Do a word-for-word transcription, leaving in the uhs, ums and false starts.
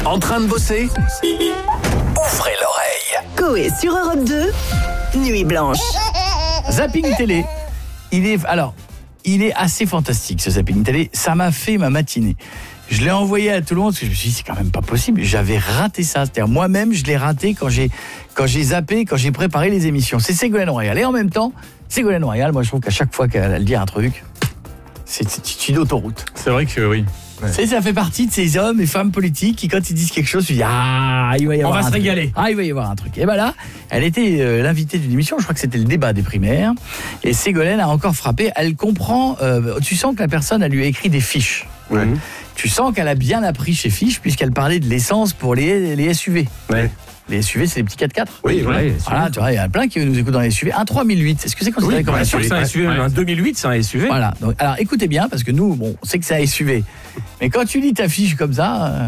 En train de bosser? Ouvrez l'oreille. Coé sur Europe deux, Nuit Blanche. Zapping télé. Il est alors, il est assez fantastique ce zapping télé. Ça m'a fait ma matinée. Je l'ai envoyé à tout le monde parce que je me suis dit c'est quand même pas possible. J'avais raté ça. C'est-à-dire moi-même je l'ai raté quand j'ai quand j'ai zappé, quand j'ai préparé les émissions. C'est Ségolène Royal et en même temps Ségolène Royal. Moi je trouve qu'à chaque fois qu'elle dit un truc, c'est, c'est une autoroute. C'est vrai que oui. Ouais. C'est, ça fait partie de ces hommes et femmes politiques qui, quand ils disent quelque chose, tu dis ah, il va y avoir. On va un se truc. régaler. Ah, il va y avoir un truc. Et ben là, elle était euh, l'invitée d'une émission. Je crois que c'était le débat des primaires. Et Ségolène a encore frappé. Elle comprend. Euh, tu sens que la personne, elle lui a écrit des fiches. Ouais. Tu sens qu'elle a bien appris chez Fiche puisqu'elle parlait de l'essence pour les, les S U V. Ouais. Les S U V, c'est les petits quatre-quatre. Oui, ouais. Voilà, tu vois, il y en a plein qui nous écoutent dans les S U V. Un trois mille huit, est-ce que c'est considéré Oui, comme un S U V? c'est un S U V. Ouais. Un deux mille huit, c'est un S U V. Voilà. Donc, alors, écoutez bien, parce que nous, bon, on sait que c'est un S U V. Mais quand tu lis ta fiche comme ça... Euh,